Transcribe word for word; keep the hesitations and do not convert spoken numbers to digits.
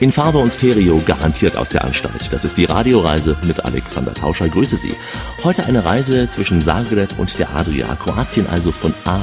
In Farbe und Stereo garantiert aus der Anstalt. Das ist die Radioreise mit Alexander Tauscher. Grüße Sie. Heute eine Reise zwischen Zagreb und der Adria. Kroatien also von A